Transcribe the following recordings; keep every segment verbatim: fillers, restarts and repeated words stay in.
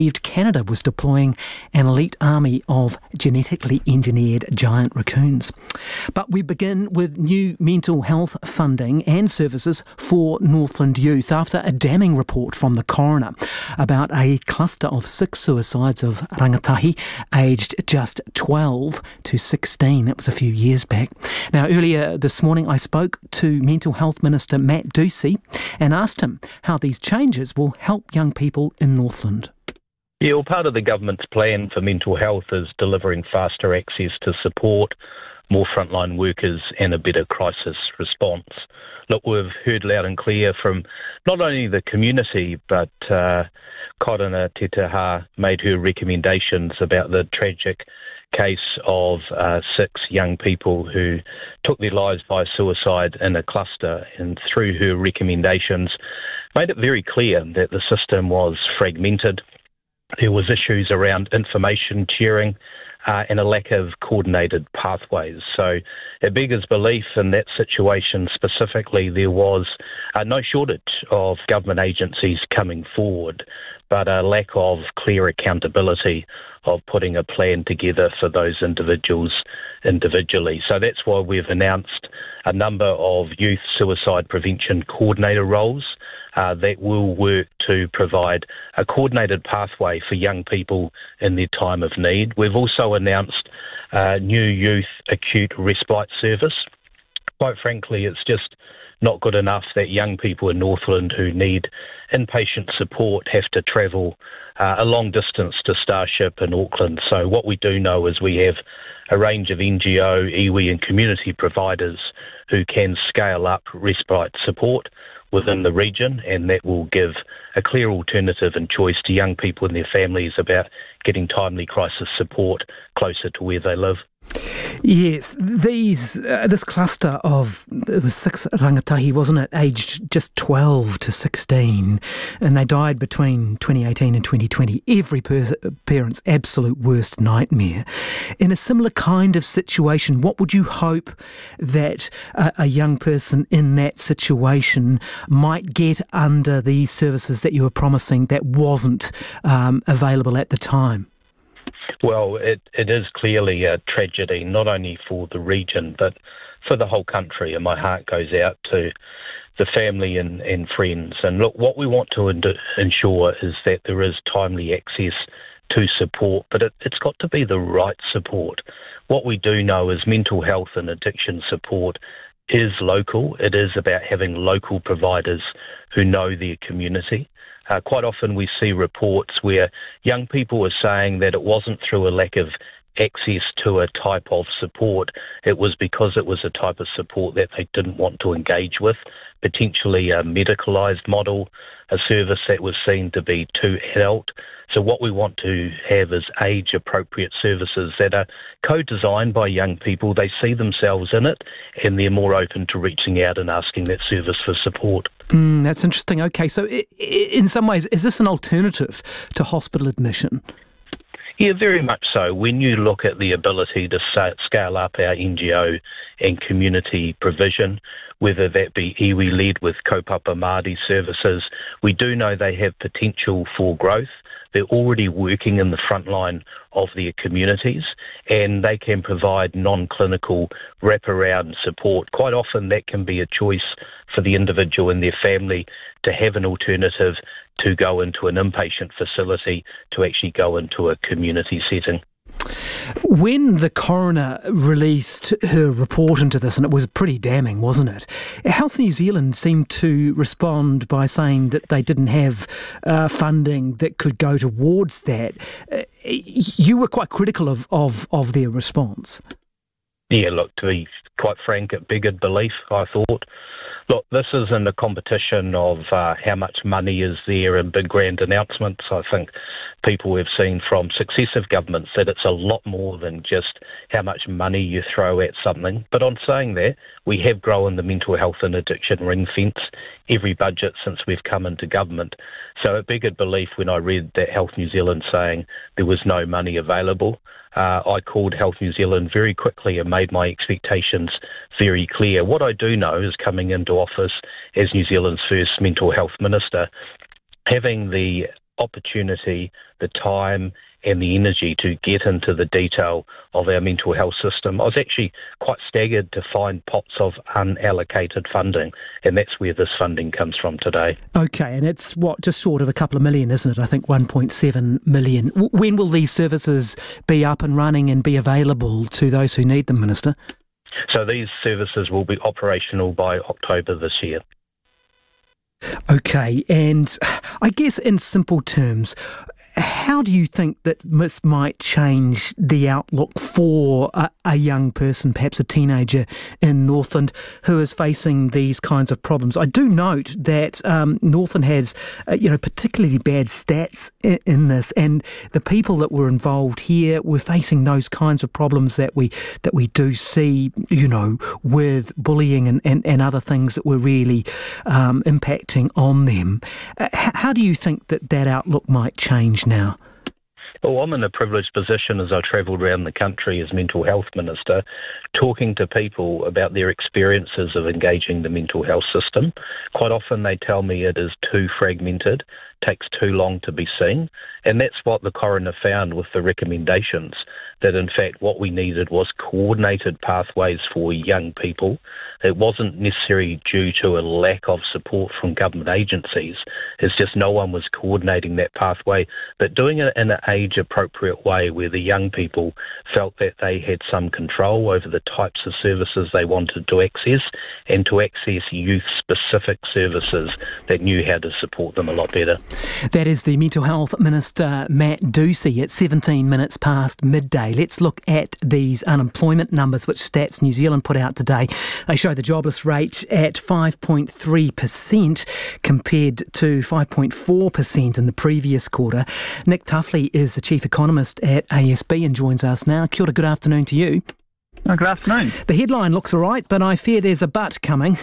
Canada was deploying an elite army of genetically engineered giant raccoons. But we begin with new mental health funding and services for Northland youth after a damning report from the coroner about a cluster of six suicides of rangatahi aged just twelve to sixteen. That was a few years back. Now, earlier this morning I spoke to Mental Health Minister Matt Ducey and asked him how these changes will help young people in Northland. Yeah, well, part of the government's plan for mental health is delivering faster access to support, more frontline workers and a better crisis response. Look, we've heard loud and clear from not only the community, but uh, Korona Te Taha made her recommendations about the tragic case of uh, six young people who took their lives by suicide in a cluster, and through her recommendations made it very clear that the system was fragmented. There was issues around information sharing uh, and a lack of coordinated pathways. So it beggars belief in that situation specifically there was uh, no shortage of government agencies coming forward, but a lack of clear accountability of putting a plan together for those individuals individually. So that's why we've announced a number of youth suicide prevention coordinator roles Uh, that will work to provide a coordinated pathway for young people in their time of need. We've also announced a new youth acute respite service. Quite frankly, it's just not good enough that young people in Northland who need inpatient support have to travel uh, a long distance to Starship in Auckland. So what we do know is we have a range of N G O, iwi and community providers who can scale up respite support within the region, and that will give a clear alternative and choice to young people and their families about getting timely crisis support closer to where they live. Yes, these uh, this cluster of, it was six rangatahi, wasn't it, aged just twelve to sixteen, and they died between twenty eighteen and twenty twenty. Every per- parent's absolute worst nightmare. In a similar kind of situation, what would you hope that a, a young person in that situation might get under these services that you were promising that wasn't um, available at the time? Well, it, it is clearly a tragedy, not only for the region, but for the whole country. And my heart goes out to the family and, and friends. And look, what we want to ind- ensure is that there is timely access to support, but it, it's got to be the right support. What we do know is mental health and addiction support is local. It is about having local providers who know their community. Uh, quite often we see reports where young people are saying that it wasn't through a lack of access to a type of support, it was because it was a type of support that they didn't want to engage with, potentially a medicalised model, a service that was seen to be too adult. So what we want to have is age-appropriate services that are co-designed by young people. They see themselves in it and they're more open to reaching out and asking that service for support. Mm, that's interesting. Okay, so I- I- in some ways, is this an alternative to hospital admission? Yeah, very much so. When you look at the ability to scale up our N G O and community provision, whether that be iwi-led with kaupapa Māori services, we do know they have potential for growth. They're already working in the front line of their communities, and they can provide non-clinical wraparound support. Quite often that can be a choice for the individual and their family to have an alternative to go into an inpatient facility to actually go into a community setting. When the coroner released her report into this, and it was pretty damning, wasn't it? Health New Zealand seemed to respond by saying that they didn't have uh, funding that could go towards that. Uh, you were quite critical of, of, of their response. Yeah, look, to be quite frank, it beggared belief, I thought. Look, this isn't a competition of uh, how much money is there in big grand announcements. I think people have seen from successive governments that it's a lot more than just how much money you throw at something. But on saying that, we have grown the mental health and addiction ring fence every budget since we've come into government. So it beggared belief when I read that Health New Zealand saying there was no money available. Uh, I called Health New Zealand very quickly and made my expectations very clear. What I do know is coming into office as New Zealand's first mental health minister, having the opportunity, the time and the energy to get into the detail of our mental health system, I was actually quite staggered to find pots of unallocated funding, and that's where this funding comes from today. Okay, and it's, what, just short of a couple of million, isn't it? I think one point seven million. When will these services be up and running and be available to those who need them, Minister? So these services will be operational by October this year. Okay, and I guess in simple terms, how do you think that this might change the outlook for a, a young person, perhaps a teenager in Northland, who is facing these kinds of problems? I do note that um, Northland has, uh, you know, particularly bad stats in, in this, and the people that were involved here were facing those kinds of problems that we that we do see, you know, with bullying and, and, and other things that were really um, impacting on them. Uh, how do you think that that outlook might change now? Well, I'm in a privileged position as I travelled around the country as Mental Health Minister, talking to people about their experiences of engaging the mental health system. Quite often they tell me it is too fragmented, takes too long to be seen, and that's what the coroner found with the recommendations, that in fact what we needed was coordinated pathways for young people. It wasn't necessarily due to a lack of support from government agencies, it's just no one was coordinating that pathway, but doing it in an age-appropriate way where the young people felt that they had some control over the types of services they wanted to access, and to access youth-specific services that knew how to support them a lot better. That is the Mental Health Minister, Matt Dusey, at seventeen minutes past midday. Let's look at these unemployment numbers which Stats New Zealand put out today. They show the jobless rate at five point three percent compared to five point four percent in the previous quarter. Nick Tuffley is the Chief Economist at A S B and joins us now. Kia ora, good afternoon to you. Oh, good afternoon. The headline looks all right, but I fear there's a but coming.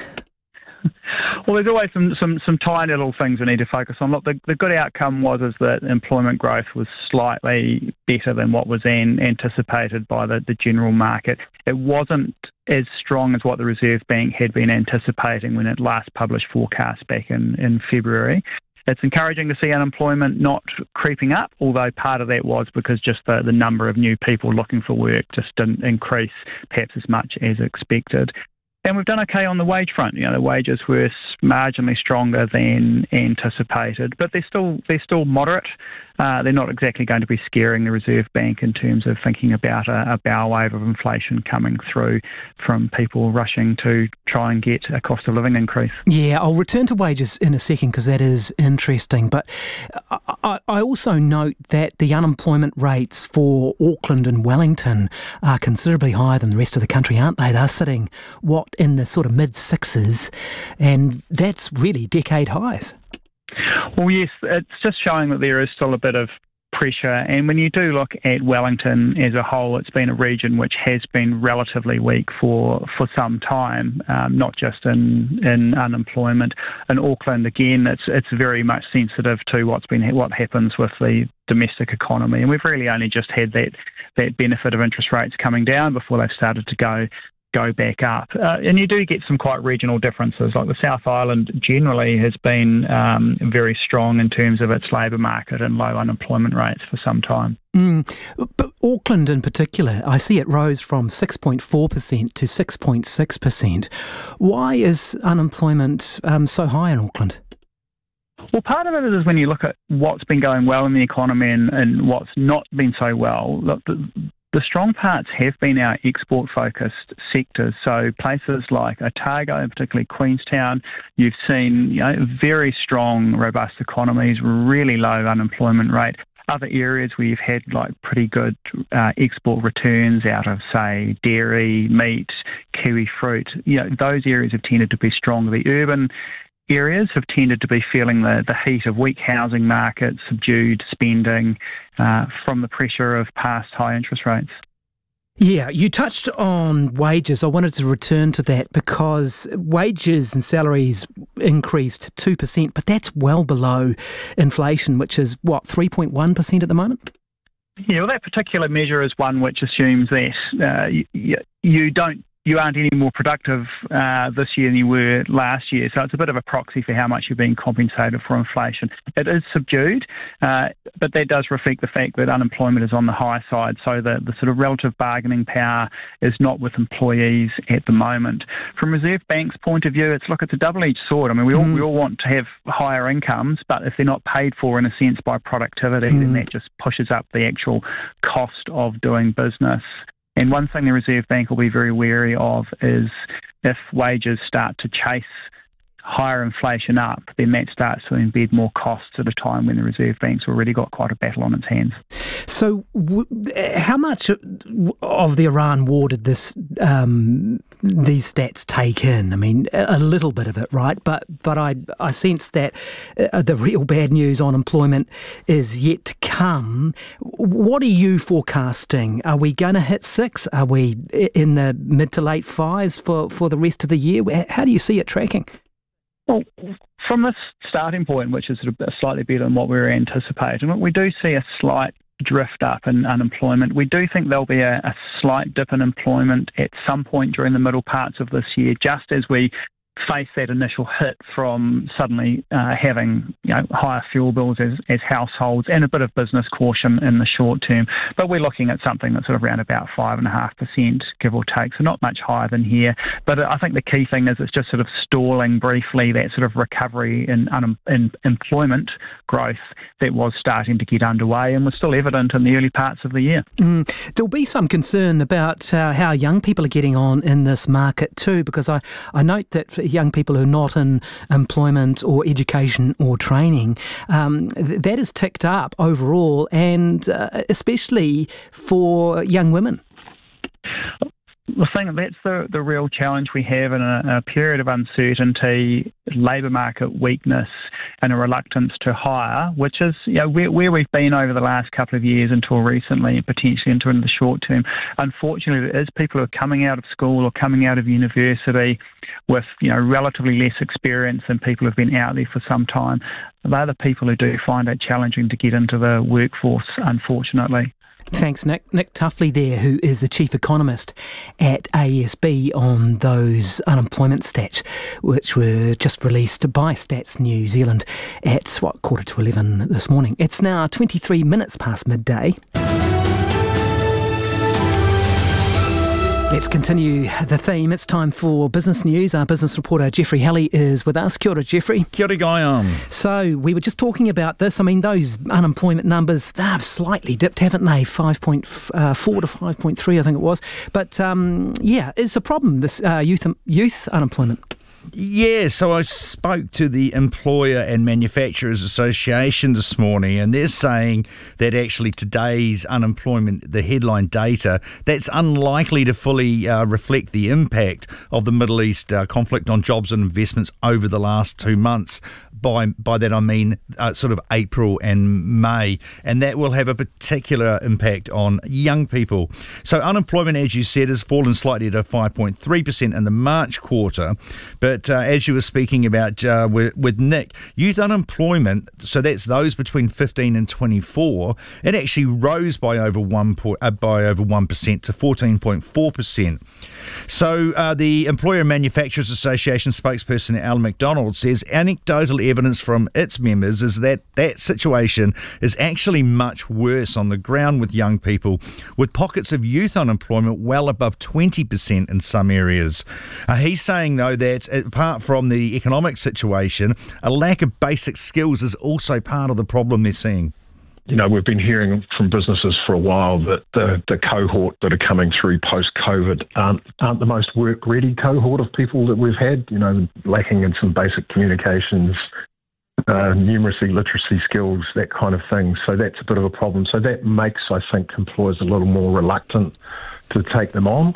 Well, there's always some, some, some tiny little things we need to focus on. Look, the, the good outcome was is that employment growth was slightly better than what was an, anticipated by the, the general market. It wasn't as strong as what the Reserve Bank had been anticipating when it last published forecasts back in, in February. It's encouraging to see unemployment not creeping up, although part of that was because just the, the number of new people looking for work just didn't increase perhaps as much as expected. And we've done okay on the wage front. You know, the wages were marginally stronger than anticipated, but they're still they're still moderate. Uh, they're not exactly going to be scaring the Reserve Bank in terms of thinking about a, a bow wave of inflation coming through from people rushing to try and get a cost of living increase. Yeah, I'll return to wages in a second because that is interesting. But I, I also note that the unemployment rates for Auckland and Wellington are considerably higher than the rest of the country, aren't they? They're sitting, what, in the sort of mid-sixes, and that's really decade highs. Well, yes, it's just showing that there is still a bit of pressure. And when you do look at Wellington as a whole, it's been a region which has been relatively weak for, for some time, um, not just in, in unemployment. In Auckland, again, it's it's very much sensitive to what's been what happens with the domestic economy. And we've really only just had that, that benefit of interest rates coming down before they've started to go go back up. Uh, and you do get some quite regional differences. Like the South Island generally has been um, very strong in terms of its labour market and low unemployment rates for some time. Mm. But Auckland in particular, I see it rose from six point four percent to six point six percent. Why is unemployment um, so high in Auckland? Well, part of it is when you look at what's been going well in the economy and, and what's not been so well. Look, the, The strong parts have been our export-focused sectors. So places like Otago, and particularly Queenstown, you've seen you know, very strong, robust economies, really low unemployment rate. Other areas where you've had like pretty good uh, export returns out of, say, dairy, meat, kiwi fruit, you know, those areas have tended to be strong. The urban areas have tended to be feeling the, the heat of weak housing markets, subdued spending uh, from the pressure of past high interest rates. Yeah, you touched on wages. I wanted to return to that because wages and salaries increased two percent, but that's well below inflation, which is, what, three point one percent at the moment? Yeah, well, that particular measure is one which assumes that uh, you, you don't you aren't any more productive uh, this year than you were last year. So it's a bit of a proxy for how much you're being compensated for inflation. It is subdued, uh, but that does reflect the fact that unemployment is on the high side. So the, the sort of relative bargaining power is not with employees at the moment. From Reserve Bank's point of view, it's look, it's a double-edged sword. I mean, we all, mm. we all want to have higher incomes, but if they're not paid for in a sense by productivity, mm. then that just pushes up the actual cost of doing business. And one thing the Reserve Bank will be very wary of is if wages start to chase higher inflation up, then that starts to embed more costs at a time when the Reserve Bank's already got quite a battle on its hands. So w- how much of the Iran war did this um, these stats take in? I mean, a little bit of it, right? But but I, I sense that uh, the real bad news on employment is yet to come. What are you forecasting? Are we going to hit six? Are we in the mid to late fives for, for the rest of the year? How do you see it tracking? Well, from this starting point, which is sort of slightly better than what we were anticipating, we do see a slight drift up in unemployment. We do think there'll be a, a slight dip in employment at some point during the middle parts of this year, just as we face that initial hit from suddenly uh, having you know higher fuel bills as, as households and a bit of business caution in the short term. But we're looking at something that's sort of around about five and a half percent, give or take, so not much higher than here. But I think the key thing is it's just sort of stalling briefly that sort of recovery in, un- in employment growth that was starting to get underway and was still evident in the early parts of the year. Mm. There'll be some concern about uh, how young people are getting on in this market too, because I, I note that for young people who are not in employment or education or training, um, th- that has ticked up overall, and uh, especially for young women. The thing that's the, the real challenge we have in a, a period of uncertainty, labour market weakness, and a reluctance to hire, which is you know where, where we've been over the last couple of years until recently, and potentially into in the short term. Unfortunately, there is people who are coming out of school or coming out of university with you know relatively less experience than people who've been out there for some time. They're the people who do find it challenging to get into the workforce, unfortunately. Thanks, Nick. Nick Tuffley there, who is the chief economist at A E S B on those unemployment stats, which were just released by Stats New Zealand at, what, quarter to eleven this morning. It's now twenty-three minutes past midday. Let's continue the theme. It's time for business news. Our business reporter Jeffrey Halley is with us. Kia ora, Jeffrey. Kia ora, Guyon. So we were just talking about this. I mean, those unemployment numbers have slightly dipped, haven't they? five point four to five point three, I think it was. But um, yeah, it's a problem, this uh, youth youth unemployment. Yeah, so I spoke to the Employer and Manufacturers Association this morning, and they're saying that actually today's unemployment, the headline data, that's unlikely to fully uh, reflect the impact of the Middle East uh, conflict on jobs and investments over the last two months. By by that I mean uh, sort of April and May, and that will have a particular impact on young people. So unemployment, as you said, has fallen slightly to five point three percent in the March quarter, but uh, as you were speaking about uh, with, with Nick, youth unemployment, so that's those between fifteen and twenty-four, it actually rose by over one point, uh, by over one percent to fourteen point four percent. So uh, the Employer and Manufacturers Association spokesperson Alan McDonald says anecdotal evidence from its members is that that situation is actually much worse on the ground with young people, with pockets of youth unemployment well above twenty percent in some areas. Uh, he's saying, though, that apart from the economic situation, a lack of basic skills is also part of the problem they're seeing. You know, we've been hearing from businesses for a while that the, the cohort that are coming through post-COVID aren't, aren't the most work-ready cohort of people that we've had, you know, lacking in some basic communications, uh, numeracy, literacy skills, that kind of thing. So that's a bit of a problem. So that makes, I think, employers a little more reluctant to take them on.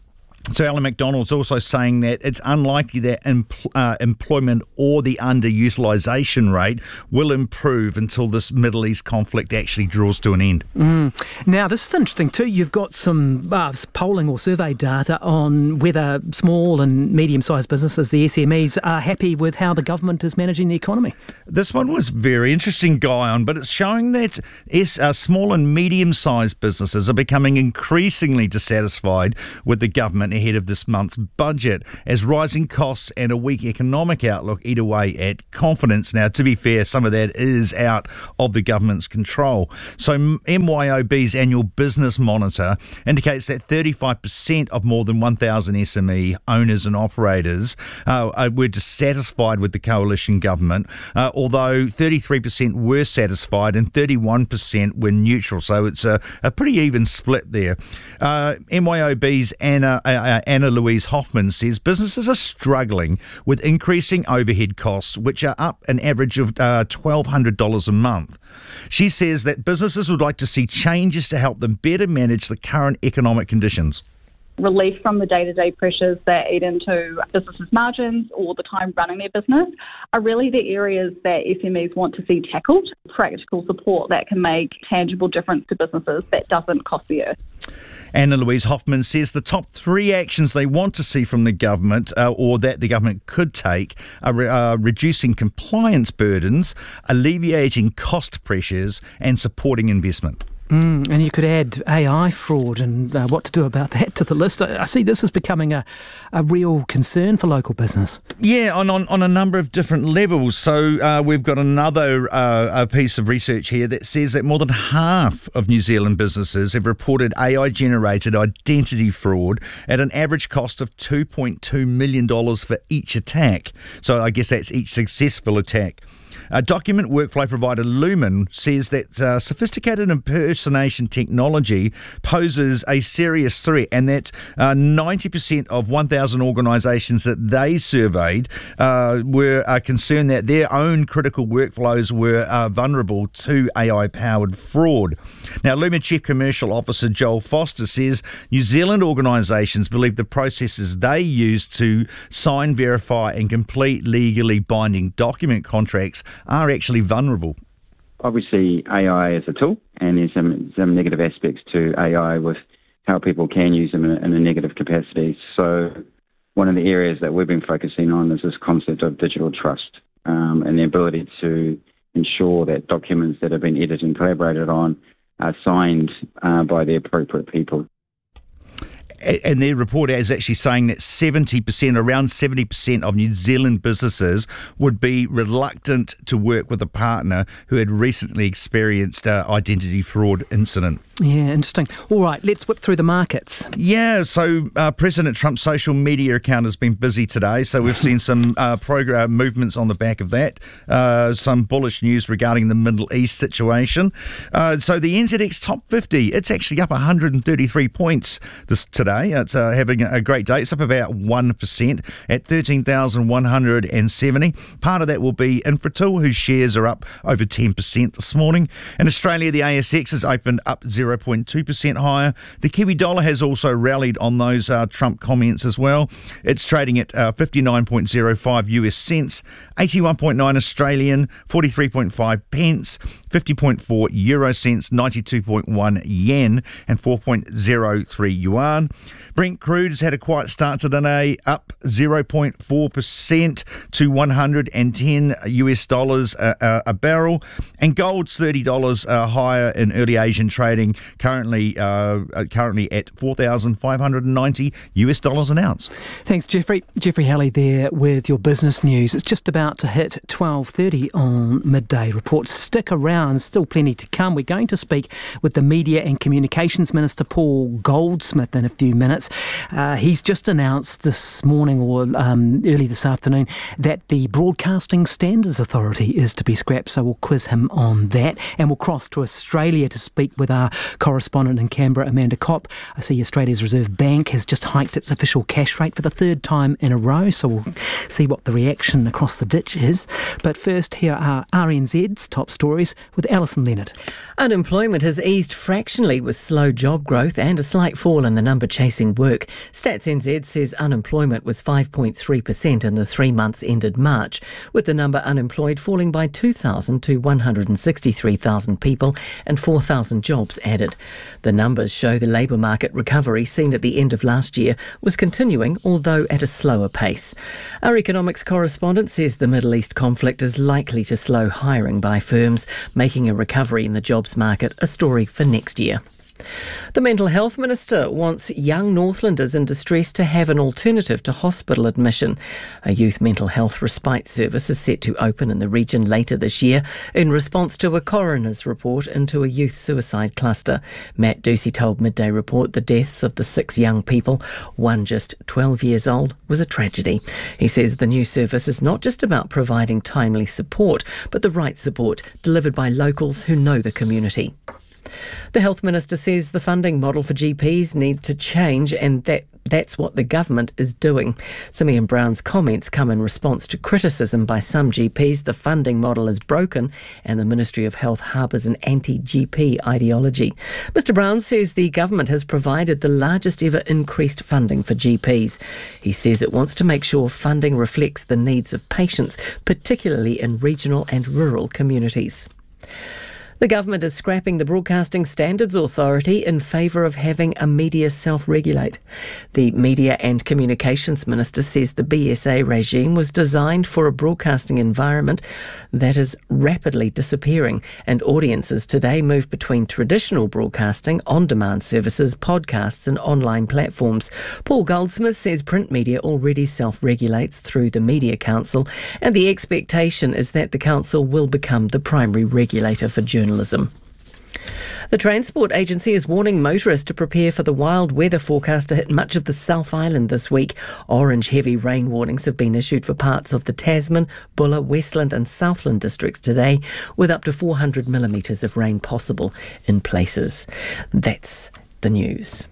So Alan McDonald's also saying that it's unlikely that empl- uh, employment or the underutilisation rate will improve until this Middle East conflict actually draws to an end. Mm. Now, this is interesting too. You've got some uh, polling or survey data on whether small and medium-sized businesses, the S M Es, are happy with how the government is managing the economy. This one was very interesting, Guyon, but it's showing that yes, uh, small and medium-sized businesses are becoming increasingly dissatisfied with the government government ahead of this month's budget, as rising costs and a weak economic outlook eat away at confidence. Now, to be fair, some of that is out of the government's control. So M Y O B's annual business monitor indicates that thirty-five percent of more than one thousand S M E owners and operators uh, were dissatisfied with the coalition government, uh, although thirty-three percent were satisfied and thirty-one percent were neutral. So it's a, a pretty even split there. Uh, M Y O B's Anna, uh, Anna Louise Hoffman says businesses are struggling with increasing overhead costs, which are up an average of uh, twelve hundred dollars a month. She says that businesses would like to see changes to help them better manage the current economic conditions. Relief from the day-to-day pressures that eat into businesses' margins or the time running their business are really the areas that S M Es want to see tackled. Practical support that can make tangible difference to businesses that doesn't cost the earth. Anna Louise Hoffman says the top three actions they want to see from the government, uh, or that the government could take, are re- uh, reducing compliance burdens, alleviating cost pressures, and supporting investment. Mm, and you could add A I fraud and uh, what to do about that to the list. I, I see this is becoming a, a real concern for local business. Yeah, on, on, on a number of different levels. So uh, we've got another uh, a piece of research here that says that more than half of New Zealand businesses have reported A I-generated identity fraud at an average cost of two point two million dollars for each attack. So I guess that's each successful attack. Uh, document workflow provider Lumen says that uh, sophisticated impersonation technology poses a serious threat, and that uh, ninety percent of one thousand organisations that they surveyed uh, were uh, concerned that their own critical workflows were uh, vulnerable to A I-powered fraud. Now, Lumen Chief Commercial Officer Joel Foster says New Zealand organisations believe the processes they use to sign, verify and complete legally binding document contracts are actually vulnerable. Obviously, A I is a tool, and there's some, some negative aspects to A I with how people can use them in a, in a negative capacity. So one of the areas that we've been focusing on is this concept of digital trust, um, and the ability to ensure that documents that have been edited and collaborated on are signed uh, by the appropriate people. And their report is actually saying that seventy percent, around seventy percent of New Zealand businesses would be reluctant to work with a partner who had recently experienced an identity fraud incident. Yeah, interesting. All right, let's whip through the markets. Yeah, so uh, President Trump's social media account has been busy today, so we've seen some uh, program movements on the back of that, uh, some bullish news regarding the Middle East situation. Uh, so the N Z X Top fifty, it's actually up one hundred thirty-three points this today. It's uh, having a great day. It's up about one percent at thirteen thousand one hundred seventy. Part of that will be Infratil, whose shares are up over ten percent this morning. In Australia, the A S X has opened up zero point two percent higher. The Kiwi dollar has also rallied on those uh, Trump comments as well. It's trading at uh, fifty-nine point zero five U S cents, eighty-one point nine Australian, forty-three point five pence, fifty point four euro cents, ninety-two point one yen, and four point zero three yuan. Brent crude has had a quiet start to the day, up zero point four percent to one hundred ten U S dollars a, a, a barrel, and gold's thirty dollars uh, higher in early Asian trading, currently uh, currently at four thousand five hundred ninety U S dollars an ounce. Thanks, Jeffrey. Jeffrey Halley there with your business news. It's just about to hit twelve thirty on Midday Report. Stick around, still plenty to come. We're going to speak with the Media and Communications Minister, Paul Goldsmith, in a few minutes. Uh, he's just announced this morning or um, early this afternoon that the Broadcasting Standards Authority is to be scrapped, so we'll quiz him on that. And we'll cross to Australia to speak with our correspondent in Canberra, Amanda Kopp. I see Australia's Reserve Bank has just hiked its official cash rate for the third time in a row, so we'll see what the reaction across the ditch is. But first, here are R N Z's top stories with Alison Leonard. Unemployment has eased fractionally with slow job growth and a slight fall in the number chasing work. Stats N Z says unemployment was five point three percent in the three months ended March, with the number unemployed falling by two thousand to one hundred sixty-three thousand people and four thousand jobs added. The numbers show the labour market recovery seen at the end of last year was continuing, although at a slower pace. Our economics correspondent says the Middle East conflict is likely to slow hiring by firms, making a recovery in the jobs market a story for next year. The Mental Health Minister wants young Northlanders in distress to have an alternative to hospital admission. A youth mental health respite service is set to open in the region later this year in response to a coroner's report into a youth suicide cluster. Matt Ducey told Midday Report the deaths of the six young people, one just twelve years old, was a tragedy. He says the new service is not just about providing timely support, but the right support delivered by locals who know the community. The Health Minister says the funding model for G Ps need to change, and that that's what the government is doing. Simeon Brown's comments come in response to criticism by some G Ps the funding model is broken and the Ministry of Health harbours an anti-G P ideology. Mister Brown says the government has provided the largest ever increased funding for G Ps. He says it wants to make sure funding reflects the needs of patients, particularly in regional and rural communities. The government is scrapping the Broadcasting Standards Authority in favour of having a media self-regulate. The Media and Communications Minister says the B S A regime was designed for a broadcasting environment that is rapidly disappearing, and audiences today move between traditional broadcasting, on-demand services, podcasts and online platforms. Paul Goldsmith says print media already self-regulates through the Media Council, and the expectation is that the council will become the primary regulator for journalism. The Transport Agency is warning motorists to prepare for the wild weather forecast to hit much of the South Island this week. Orange heavy rain warnings have been issued for parts of the Tasman, Buller, Westland and Southland districts today, with up to four hundred millimetres of rain possible in places. That's the news.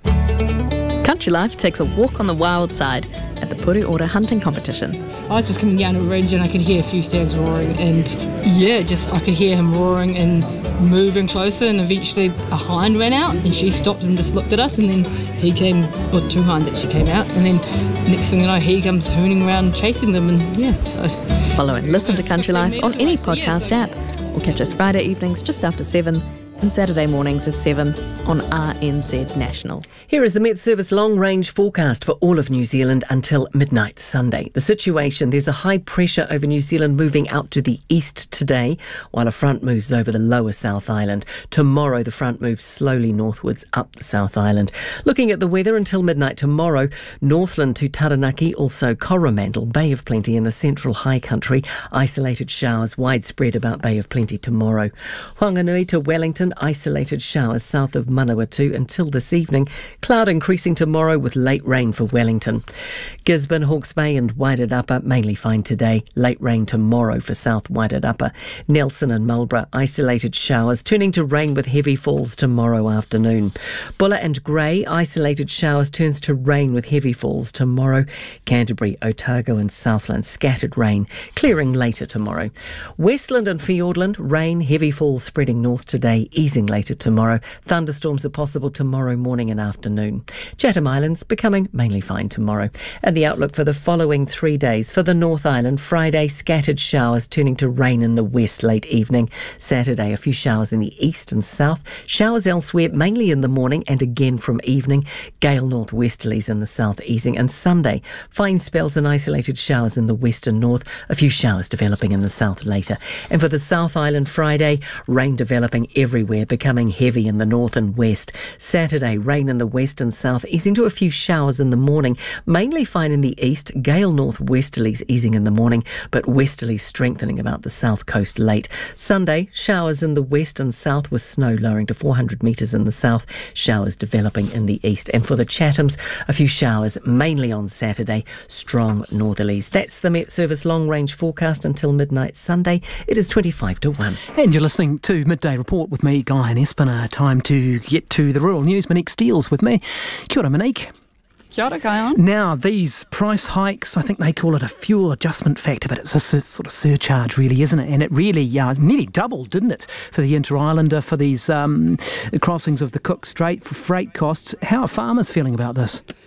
Country Life takes a walk on the wild side at the Puri Ora hunting competition. I was just coming down a ridge and I could hear a few stags roaring, and yeah, just I could hear him roaring and moving closer, and eventually a hind ran out and she stopped and just looked at us, and then he came, or two hinds actually came out, and then next thing you know he comes hooning around chasing them, and yeah, so. Follow and listen to Country Life on any podcast app, or catch us Friday evenings just after seven and Saturday mornings at seven on R N Z National. Here is the Met Service long-range forecast for all of New Zealand until midnight Sunday. The situation, there's a high pressure over New Zealand moving out to the east today, while a front moves over the lower South Island. Tomorrow, the front moves slowly northwards up the South Island. Looking at the weather until midnight tomorrow, Northland to Taranaki, also Coromandel, Bay of Plenty in the central high country. Isolated showers widespread about Bay of Plenty tomorrow. Whanganui to Wellington, isolated showers south of Manawatu until this evening. Cloud increasing tomorrow with late rain for Wellington. Gisborne, Hawke's Bay and Wairarapa mainly fine today. Late rain tomorrow for South Wairarapa. Nelson and Marlborough isolated showers turning to rain with heavy falls tomorrow afternoon. Buller and Grey isolated showers turns to rain with heavy falls tomorrow. Canterbury, Otago and Southland scattered rain, clearing later tomorrow. Westland and Fiordland rain, heavy falls spreading north today, easing later tomorrow. Thunderstorms are possible tomorrow morning and afternoon. Chatham Islands becoming mainly fine tomorrow. And the outlook for the following three days. For the North Island, Friday scattered showers turning to rain in the west late evening. Saturday a few showers in the east and south. Showers elsewhere mainly in the morning and again from evening. Gale northwesterlies in the south easing. And Sunday fine spells and isolated showers in the west and north. A few showers developing in the south later. And for the South Island Friday, rain developing everywhere, becoming heavy in the north and west. Saturday, rain in the west and south, easing to a few showers in the morning. Mainly fine in the east. Gale northwesterlies easing in the morning, but westerlies strengthening about the south coast late. Sunday, showers in the west and south with snow lowering to four hundred metres in the south. Showers developing in the east. And for the Chathams, a few showers mainly on Saturday. Strong northerlies. That's the Met Service long-range forecast until midnight Sunday. It is twenty-five to one. And you're listening to Midday Report with me, Guy and Espiner. Time to get to the rural news. Monique Steele's with me. Kia ora, Monique. Kia ora, Guyon. Now, these price hikes, I think they call it a fuel adjustment factor, but it's a sur- sort of surcharge, really, isn't it? And it really uh, nearly doubled, didn't it, for the Inter-Islander, for these um, crossings of the Cook Strait, for freight costs. How are farmers feeling about this?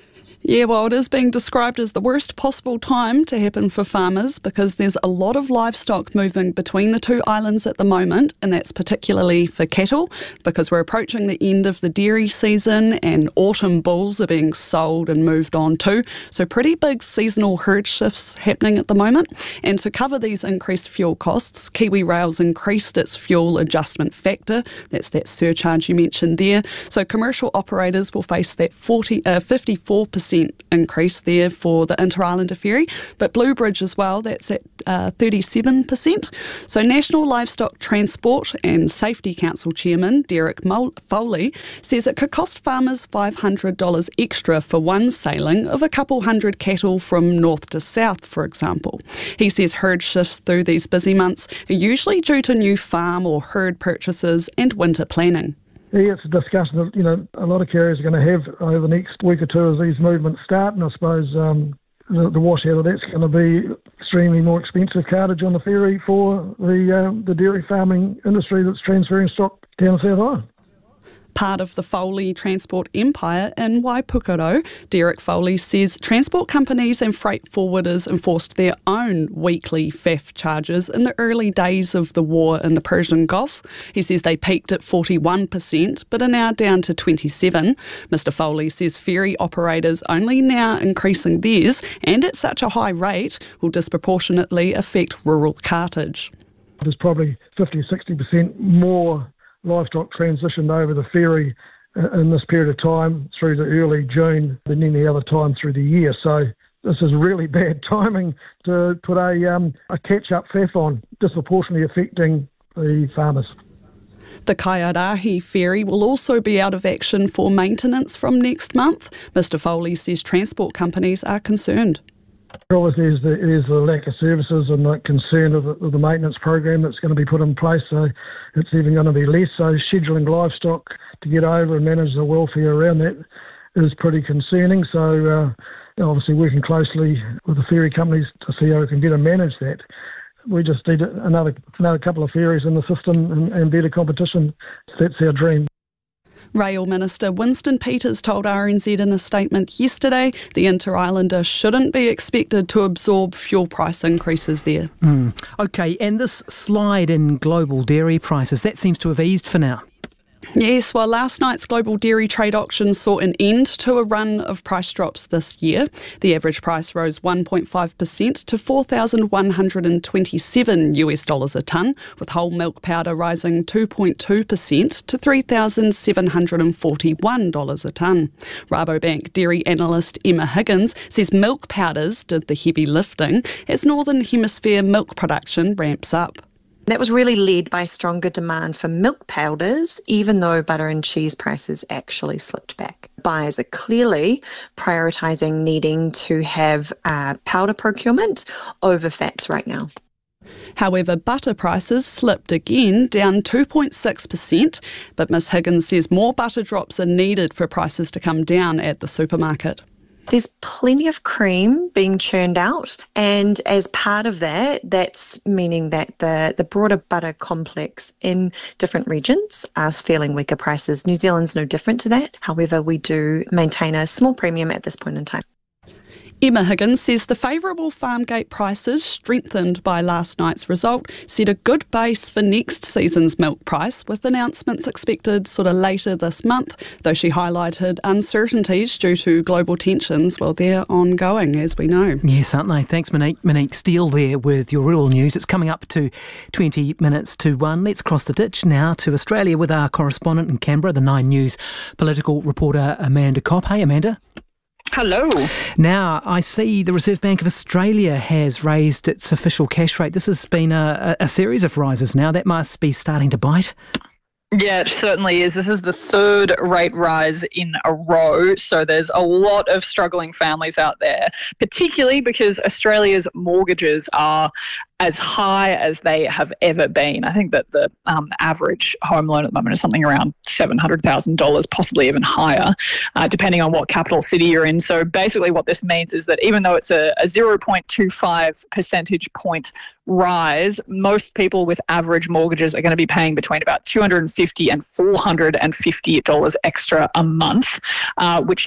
Yeah, well, it is being described as the worst possible time to happen for farmers because there's a lot of livestock moving between the two islands at the moment, and that's particularly for cattle because we're approaching the end of the dairy season and autumn bulls are being sold and moved on too. So pretty big seasonal herd shifts happening at the moment. And to cover these increased fuel costs, Kiwi Rail's increased its fuel adjustment factor. That's that surcharge you mentioned there. So commercial operators will face that forty, uh, fifty-four percent increase there for the Inter-Islander ferry, but Bluebridge as well, that's at uh, thirty-seven percent. So National Livestock Transport and Safety Council Chairman Derek Foley says it could cost farmers five hundred dollars extra for one sailing of a couple hundred cattle from north to south, for example. He says herd shifts through these busy months are usually due to new farm or herd purchases and winter planning. Yeah, it's a discussion that, you know, a lot of carriers are going to have over the next week or two as these movements start, and I suppose um, the, the washout of that's going to be extremely more expensive cartage on the ferry for the uh, the dairy farming industry that's transferring stock down South Island. Part of the Foley transport empire in Waipukaro, Derek Foley says transport companies and freight forwarders enforced their own weekly F A F charges in the early days of the war in the Persian Gulf. He says they peaked at forty-one percent but are now down to twenty-seven. Mister Foley says ferry operators only now increasing theirs and at such a high rate will disproportionately affect rural cartage. There's probably fifty or sixty percent more livestock transitioned over the ferry in this period of time through to early June than any other time through the year. So this is really bad timing to put a um, a catch-up F A F on, disproportionately affecting the farmers. The Kaiarahi ferry will also be out of action for maintenance from next month. Mister Foley says transport companies are concerned. Obviously, there's the, there's the lack of services and the concern of the, of the maintenance program that's going to be put in place, so it's even going to be less. So scheduling livestock to get over and manage the welfare around that is pretty concerning. So uh, obviously working closely with the ferry companies to see how we can better manage that. We just need another another couple of ferries in the system and, and better competition. That's our dream. Rail Minister Winston Peters told R N Z in a statement yesterday the Inter-Islander shouldn't be expected to absorb fuel price increases there. Mm. OK, and this slide in global dairy prices, that seems to have eased for now. Yes, well, last night's global dairy trade auction saw an end to a run of price drops this year. The average price rose one point five percent to four thousand one hundred twenty-seven US dollars a tonne, with whole milk powder rising two point two percent to three thousand seven hundred forty-one dollars a tonne. Rabobank dairy analyst Emma Higgins says milk powders did the heavy lifting as Northern Hemisphere milk production ramps up. That was really led by stronger demand for milk powders, even though butter and cheese prices actually slipped back. Buyers are clearly prioritising needing to have uh, powder procurement over fats right now. However, butter prices slipped again, down two point six percent, but Miss Higgins says more butter drops are needed for prices to come down at the supermarket. There's plenty of cream being churned out, and as part of that, that's meaning that the, the broader butter complex in different regions are feeling weaker prices. New Zealand's no different to that. However, we do maintain a small premium at this point in time. Emma Higgins says the favourable farm gate prices, strengthened by last night's result, set a good base for next season's milk price, with announcements expected sort of later this month, though she highlighted uncertainties due to global tensions. Well, they're ongoing, as we know. Yes, aren't they? Thanks, Monique. Monique Steele there with your rural news. It's coming up to twenty minutes to one. Let's cross the ditch now to Australia with our correspondent in Canberra, the Nine News political reporter Amanda Kopp. Hey, Amanda. Hello. Now, I see the Reserve Bank of Australia has raised its official cash rate. This has been a, a series of rises now. That must be starting to bite. Yeah, it certainly is. This is the third rate rise in a row. So there's a lot of struggling families out there, particularly because Australia's mortgages are as high as they have ever been. I think that the um, average home loan at the moment is something around seven hundred thousand dollars, possibly even higher, uh, depending on what capital city you're in. So basically what this means is that even though it's a, a zero point two five percentage point rise, most people with average mortgages are going to be paying between about two hundred fifty dollars and four hundred fifty dollars extra a month, uh, which is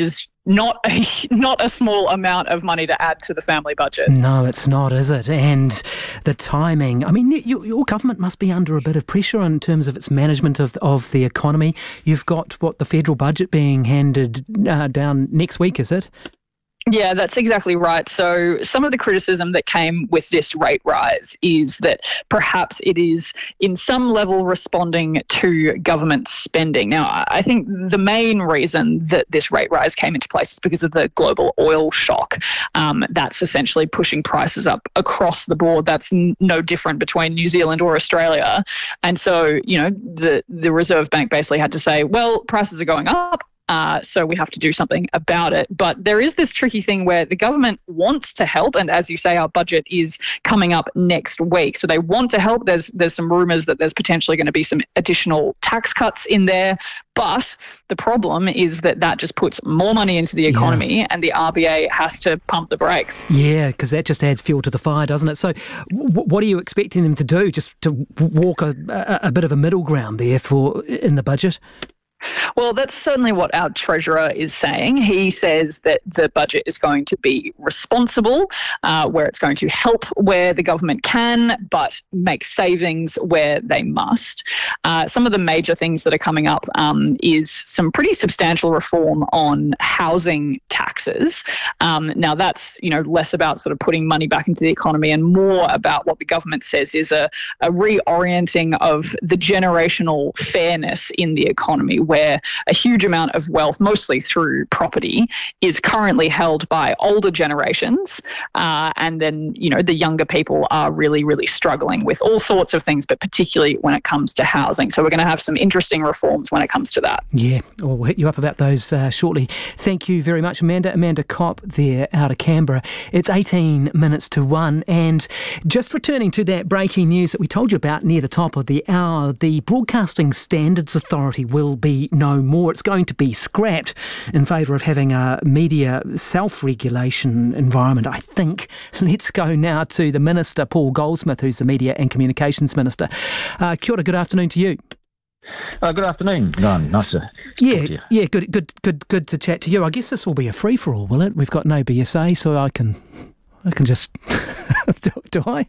not a, not a small amount of money to add to the family budget. No, it's not, is it? And the timing. I mean, your, your government must be under a bit of pressure in terms of its management of of the economy. You've got, what, the federal budget being handed uh, down next week, is it? Yeah, that's exactly right. So some of the criticism that came with this rate rise is that perhaps it is in some level responding to government spending. Now, I think the main reason that this rate rise came into place is because of the global oil shock. Um, that's essentially pushing prices up across the board. That's n- no different between New Zealand or Australia. And so, you know, the, the Reserve Bank basically had to say, well, prices are going up. Uh, so we have to do something about it. But there is this tricky thing where the government wants to help. And as you say, our budget is coming up next week. So they want to help. There's there's some rumours that there's potentially going to be some additional tax cuts in there. But the problem is that that just puts more money into the economy, yeah. and the R B A has to pump the brakes. Yeah, because that just adds fuel to the fire, doesn't it? So w- what are you expecting them to do? Just to walk a, a, a bit of a middle ground there for in the budget? Well, that's certainly what our Treasurer is saying. He says that the budget is going to be responsible, uh, where it's going to help where the government can, but make savings where they must. Uh, some of the major things that are coming up um, is some pretty substantial reform on housing taxes. Um, now, that's, you know, less about sort of putting money back into the economy and more about what the government says is a, a reorienting of the generational fairness in the economy, where a huge amount of wealth, mostly through property, is currently held by older generations. Uh, and then, you know, the younger people are really, really struggling with all sorts of things, but particularly when it comes to housing. So we're going to have some interesting reforms when it comes to that. Yeah, well, we'll hit you up about those uh, shortly. Thank you very much, Amanda. Amanda Kopp there out of Canberra. It's eighteen minutes to one. And just returning to that breaking news that we told you about near the top of the hour, the Broadcasting Standards Authority will be no more. It's going to be scrapped in favour of having a media self-regulation environment, I think. Let's go now to the Minister, Paul Goldsmith, who's the Media and Communications Minister. Uh, kia ora, good afternoon to you. Uh, good afternoon, Don. Nice to yeah, talk to you. Yeah, good, good, good, good to chat to you. I guess this will be a free-for-all, will it? We've got no B S A, so I can, I can just, do, do I?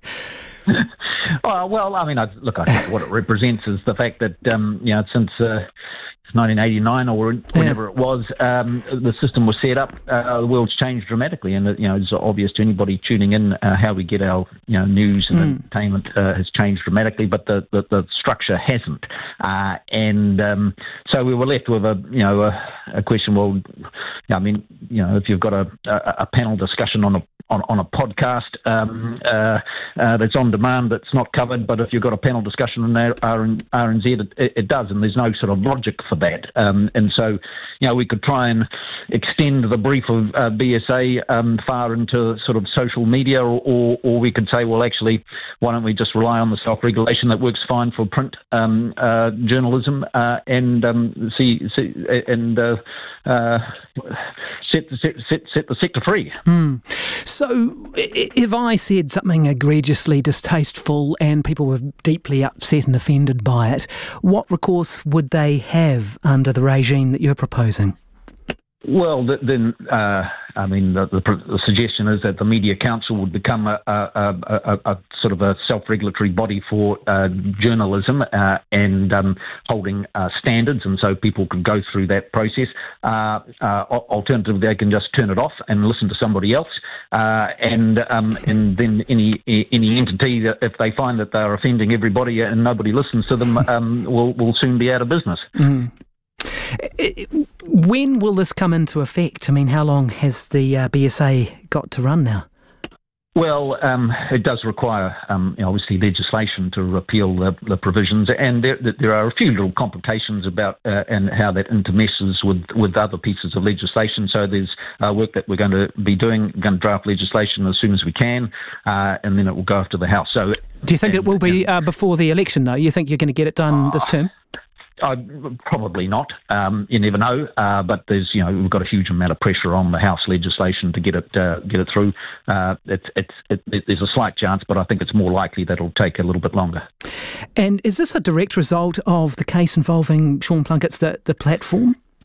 Oh, well, I mean, I, look, I think what it represents is the fact that, um, you know, since uh, nineteen eighty-nine or whenever yeah. it was, um, the system was set up, uh, the world's changed dramatically. And, you know, it's obvious to anybody tuning in uh, how we get our, you know, news and mm. entertainment uh, has changed dramatically, but the, the, the structure hasn't. Uh, and um, so we were left with a, you know, a, a question, well, I mean, you know, if you've got a, a, a panel discussion on a On, on a podcast um, uh, uh, that's on demand, that's not covered. But if you've got a panel discussion in R N Z, it, it does, and there's no sort of logic for that. Um, and so, you know, we could try and extend the brief of uh, B S A um, far into sort of social media, or, or, or we could say, well, actually, why don't we just rely on the self-regulation that works fine for print um, uh, journalism uh, and um, see, see and uh, uh, set, set, set, set the sector free. Mm. So if I said something egregiously distasteful and people were deeply upset and offended by it, what recourse would they have under the regime that you're proposing? Well, then, uh, I mean, the, the, the suggestion is that the Media Council would become a, a, a, a, a sort of a self-regulatory body for uh, journalism uh, and um, holding uh, standards, and so people could go through that process. Uh, uh, alternatively, they can just turn it off and listen to somebody else, uh, and um, and then any any entity that if they find that they're offending everybody and nobody listens to them, um, will will soon be out of business. Mm. When will this come into effect? I mean, how long has the uh, B S A got to run now? Well, um, it does require, um, you know, obviously, legislation to repeal the, the provisions, and there, there are a few little complications about uh, and how that intermesses with, with other pieces of legislation. So there's uh, work that we're going to be doing, we're going to draft legislation as soon as we can, uh, and then it will go off to the House. So, do you think and, it will be uh, before the election, though? You think you're going to get it done uh, this term? Uh, probably not. Um, you never know. Uh, but there's, you know, we've got a huge amount of pressure on the House legislation to get it uh, get it through. Uh, it's it's it, it, there's a slight chance, but I think it's more likely that it'll take a little bit longer. And is this a direct result of the case involving Sean Plunkett's the the platform?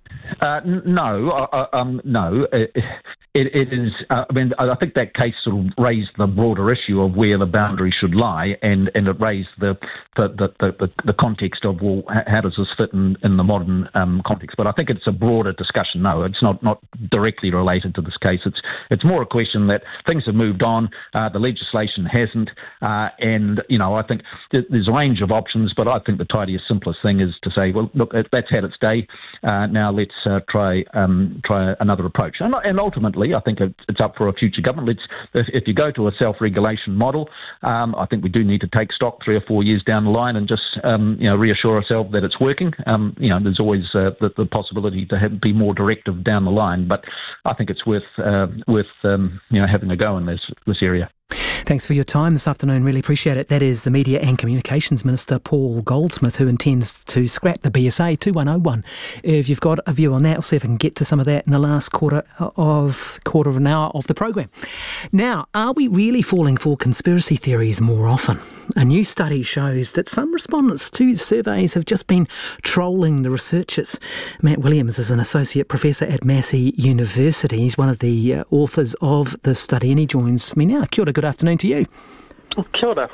Uh, n- no, uh, um, no. It, it, it is. Uh, I mean, I think that case sort of raised the broader issue of where the boundary should lie, and, and it raised the the, the, the, the context of, well, how does this fit in, in the modern um, context? But I think it's a broader discussion. No, it's not, not directly related to this case. It's it's more a question that things have moved on. Uh, the legislation hasn't, uh, and you know, I think th- there's a range of options. But I think the tidiest, simplest thing is to say, well, look, that's had its day. Uh, now let's uh, try um, try another approach. And, and ultimately, I think it's up for a future government. Let's, if, if you go to a self-regulation model, um, I think we do need to take stock three or four years down the line and just um, you know reassure ourselves that it's working. Um, you know, there's always uh, the, the possibility to have, be more directive down the line, but I think it's worth uh, worth um, you know having a go in this this area. Thanks for your time this afternoon. Really appreciate it. That is the Media and Communications Minister, Paul Goldsmith, who intends to scrap the B S A two one oh one. If you've got a view on that, I'll see if I can get to some of that in the last quarter of quarter of an hour of the program. Now, are we really falling for conspiracy theories more often? A new study shows that some respondents to surveys have just been trolling the researchers. Matt Williams is an associate professor at Massey University. He's one of the uh, authors of the study, and he joins me now. Kia ora, good afternoon to you. Kia ora.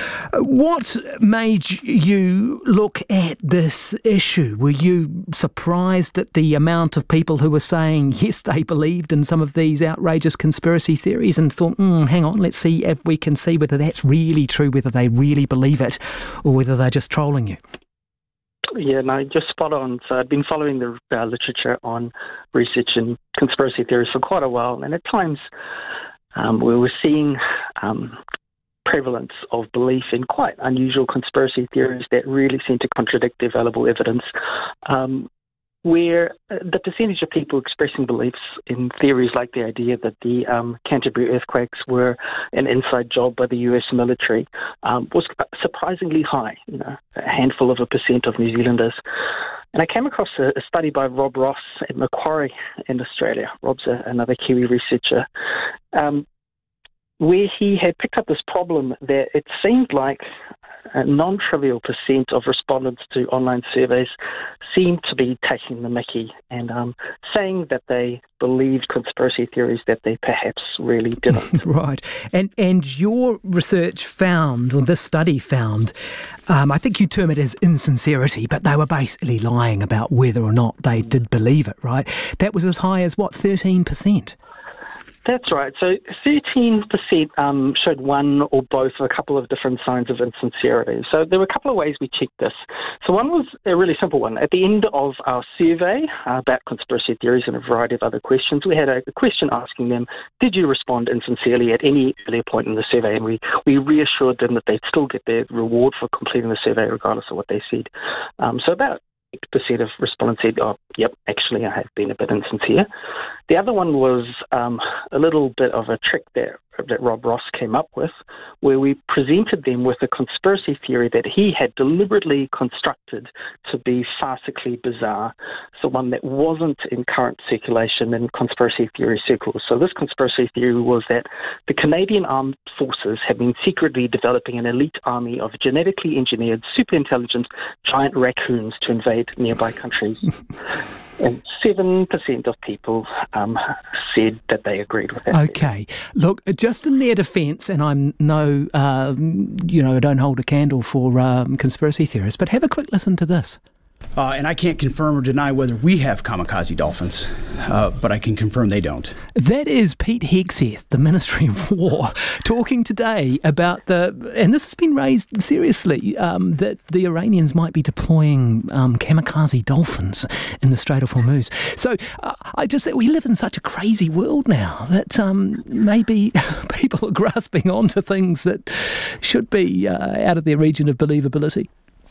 What made you look at this issue? Were you surprised at the amount of people who were saying, yes, they believed in some of these outrageous conspiracy theories, and thought, mm, hang on, let's see if we can see whether that's really true, whether they really believe it, or whether they're just trolling you? Yeah, no, just spot on. So I'd been following the uh, literature on research and conspiracy theories for quite a while, and at times um, we were seeing Um, prevalence of belief in quite unusual conspiracy theories that really seem to contradict the available evidence, um, where the percentage of people expressing beliefs in theories like the idea that the um, Canterbury earthquakes were an inside job by the U S military um, was surprisingly high, you know, a handful of a percent of New Zealanders. And I came across a, a study by Rob Ross at Macquarie in Australia. Rob's a, another Kiwi researcher. Um, where he had picked up this problem that it seemed like a non-trivial percent of respondents to online surveys seemed to be taking the mickey and um, saying that they believed conspiracy theories that they perhaps really didn't. Right. And and your research found, or this study found, um, I think you term it as insincerity, but they were basically lying about whether or not they did believe it, right? That was as high as, what, thirteen percent? That's right. So thirteen percent um, showed one or both of a couple of different signs of insincerity. So there were a couple of ways we checked this. So one was a really simple one. At the end of our survey uh, about conspiracy theories and a variety of other questions, we had a, a question asking them, did you respond insincerely at any earlier point in the survey? And we, we reassured them that they'd still get their reward for completing the survey regardless of what they said. Um, so about eight percent of respondents said, oh, yep, actually I have been a bit insincere. The other one was um, a little bit of a trick that, that Rob Ross came up with, where we presented them with a conspiracy theory that he had deliberately constructed to be farcically bizarre, so one that wasn't in current circulation in conspiracy theory circles. So this conspiracy theory was that the Canadian Armed Forces had been secretly developing an elite army of genetically engineered, super intelligent giant raccoons to invade nearby countries. And seven percent of people um, said that they agreed with that. Okay. Look, just in their defence, and I'm no, um, you know, I don't hold a candle for um, conspiracy theorists, but have a quick listen to this. Uh, and I can't confirm or deny whether we have kamikaze dolphins, uh, but I can confirm they don't. That is Pete Hegseth, the Ministry of War, talking today about the, and this has been raised seriously, um, that the Iranians might be deploying um, kamikaze dolphins in the Strait of Hormuz. So uh, I just say we live in such a crazy world now that um, maybe people are grasping onto things that should be uh, out of their region of believability.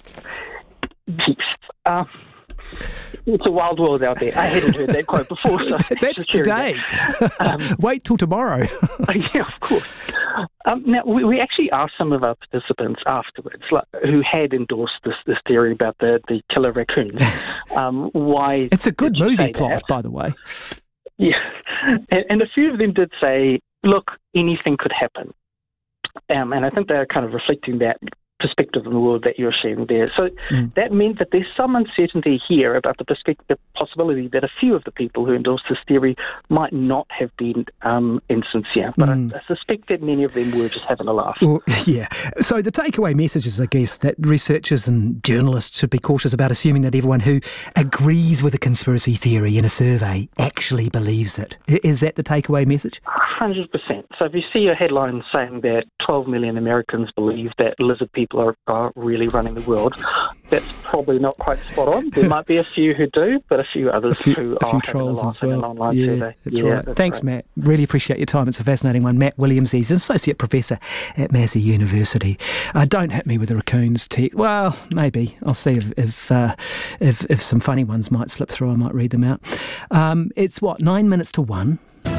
Uh, it's a wild world out there. I hadn't heard that quite before. So That's today. Um, Wait till tomorrow. Yeah, of course. Um, now, we, we actually asked some of our participants afterwards, like, who had endorsed this, this theory about the, the killer raccoons. Um, why? It's a good movie plot, that? by the way. Yeah. And, and a few of them did say, look, anything could happen. Um, and I think they're kind of reflecting that perspective in the world that you're sharing there. So mm. that meant that there's some uncertainty here about the, perspective, the possibility that a few of the people who endorsed this theory might not have been um, insincere. But mm. I, I suspect that many of them were just having a laugh. Well, yeah. So the takeaway message is, I guess, that researchers and journalists should be cautious about assuming that everyone who agrees with a conspiracy theory in a survey actually believes it. Is that the takeaway message? one hundred percent. So if you see a headline saying that twelve million Americans believe that lizard people are, are really running the world, that's probably not quite spot on. There might be a few who do, but a few others a few, who a are few having trolls a laugh as well. in an online yeah, survey. That's yeah, right. That's Thanks, right. Matt. Really appreciate your time. It's a fascinating one. Matt Williams, he's an Associate Professor at Massey University. Uh, don't hit me with the raccoons, Tech. Well, maybe. I'll see if if, uh, if if some funny ones might slip through. I might read them out. Um, it's, what, nine minutes to one?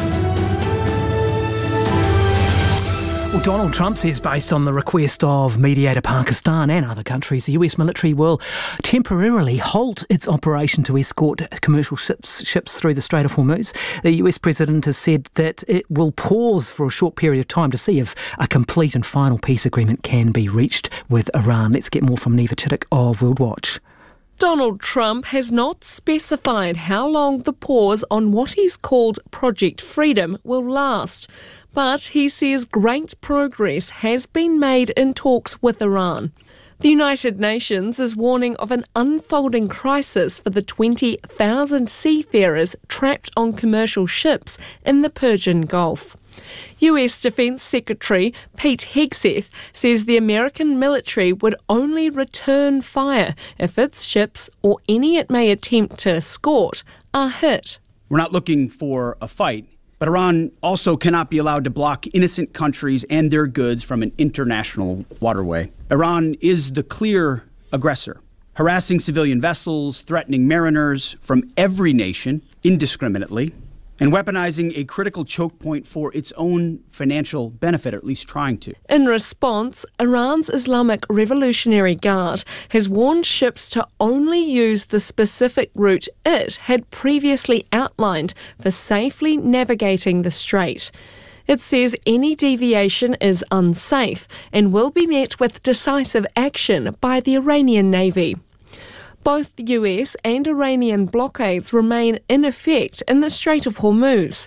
Well, Donald Trump says, based on the request of mediator Pakistan and other countries, the U S military will temporarily halt its operation to escort commercial ships, ships through the Strait of Hormuz. The U S president has said that it will pause for a short period of time to see if a complete and final peace agreement can be reached with Iran. Let's get more from Neva Chittick of World Watch. Donald Trump has not specified how long the pause on what he's called Project Freedom will last, but he says great progress has been made in talks with Iran. The United Nations is warning of an unfolding crisis for the twenty thousand seafarers trapped on commercial ships in the Persian Gulf. U S Defence Secretary Pete Hegseth says the American military would only return fire if its ships, or any it may attempt to escort, are hit. We're not looking for a fight, but Iran also cannot be allowed to block innocent countries and their goods from an international waterway. Iran is the clear aggressor, harassing civilian vessels, threatening mariners from every nation indiscriminately, and weaponizing a critical choke point for its own financial benefit, or at least trying to. In response, Iran's Islamic Revolutionary Guard has warned ships to only use the specific route it had previously outlined for safely navigating the strait. It says any deviation is unsafe and will be met with decisive action by the Iranian Navy. Both U S and Iranian blockades remain in effect in the Strait of Hormuz.